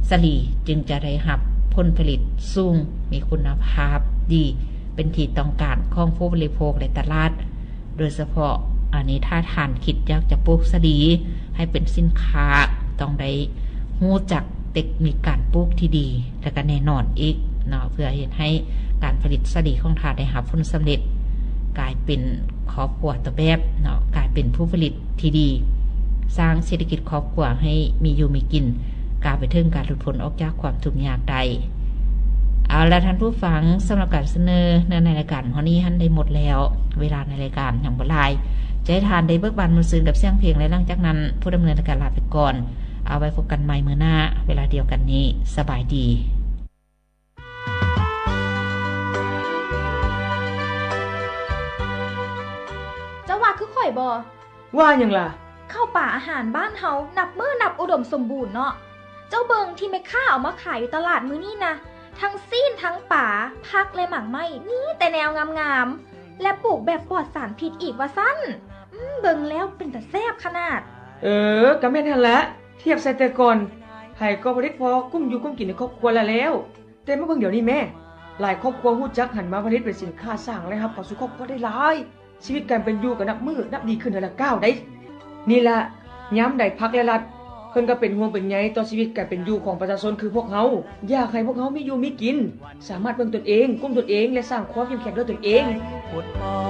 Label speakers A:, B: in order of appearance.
A: สลีจึงจะได้รับผลผลิตสูงมีคุณภาพดีเป็นที่ต้องการของผู้บริโภคในตลาดโดยเฉพาะอันนี้ถ้าทานคิดอยากจะปลูกสลีให้เป็นสินค้าต้องได้รู้จักเทคนิคการปลูกที่ดีและก็แน่นอนอีกเนาะเพื่อเฮ็ดให้การผลิตสลีของทานได้รับผลสำเร็จกลายเป็นครอบครัวตัวแบบเนาะกลายเป็นผู้ผลิตที่ดีสร้างเศรษฐกิจครอบครัวให้มีอยู่มีกินกลายไปถึงการหลุดพ้นออกจากความทุกข์ยากใดเอาละท่านผู้ฟังสำหรับการเสนอในรายการวันนี้ท่านได้หมดแล้วเวลาในรายการอย่างบ่หลายจะให้ทานได้เบิกบานมือซื่นกับเสียงเพลงและหลังจากนั้นผู้ดำเนินรายการลาไปก่อนเอาไว้พบกันใหม่มื้อหน้าเวลาเดียวกันนี้สบายดี
B: เจ้าว่าคือข่อยบ่
C: ว่าหยังล่ะ
B: ข้าวป่าอาหารบ้านเฮานับมื้อนับอุดมสมบูรณ์เนาะเจ้าเบิงที่แม่ค้าเอามาขายอยู่ตลาดมื้อนี้นะทั้งซีนทั้งป่าผักและหมากไม้นี่แต่แนวงามๆและปลูกแบบปลอดสารพิษอีกว่าซั่นเบิ่งแล้วเป็นตาแซ่บขนาด
C: ก็แม่นหั่นละเทียบใส่แต่ก่อนให้ก็ผลิตพอกุ้มอยู่กุ้มกินในครอบครัวแล้วแต่มาเบิ่งเดี๋ยวนี้แม่หลายครอบครัวฮู้จักหันมาผลิตเป็นสินค้าสร้างรายรับเข้าสู่ครอบครัวได้หลายชีวิตการเป็นอยู่ก็นับดีขึ้นทีละก้าวได้นี่ล่ะยามใดพักและรัฐเพิ่นก็เป็นห่วงเป็นใยต่อชีวิตการเป็นอยู่ของประชาชนคือพวกเฮาอยากให้พวกเฮามีอยู่มีกินสามารถเบิ่งตนเองกุ้มตนเองและสร้างความเข้มแข็งด้วยตนเอง